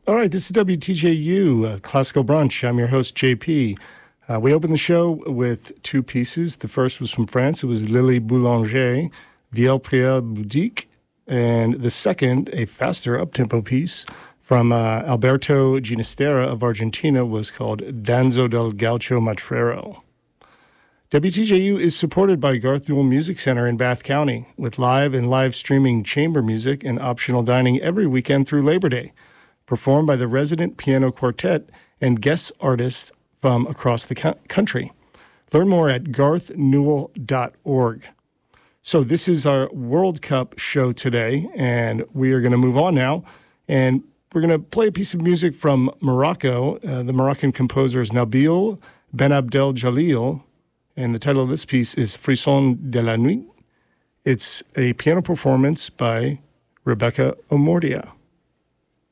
All right, this is WTJU, Classical Brunch. I'm your host, JP. We opened the show with two pieces. The first was from France. It was Lily Boulanger, Vielle Prière Boudique. And the second, a faster up-tempo piece from Alberto Ginastera of Argentina, was called Danzo del Gaucho Matrero. WTJU is supported by Garth Newell Music Center in Bath County, with live and live streaming chamber music and optional dining every weekend through Labor Day, performed by the Resident Piano Quartet and guest artists from across the country. Learn more at garthnewell.org. So this is our World Cup show today, and we are going to move on now, and we're going to play a piece of music from Morocco. The Moroccan composer is Nabil Ben Abdel Jalil, and the title of this piece is Frisson de la Nuit. It's a piano performance by Rebecca Omordia.